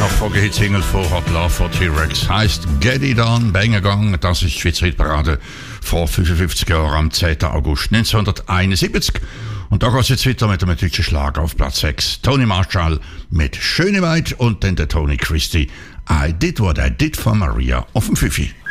Nachfolgehit-Single von Hot Love von T-Rex heisst Get It On, Bangergang. Das ist die Schweizer Hitparade vor 55 Jahren am 10. August 1971. Und da geht es jetzt weiter mit einem deutschen Schlag auf Platz 6. Tony Marshall mit Schöneweid und dann der Tony Christie I Did What I Did for Maria auf dem Fifi.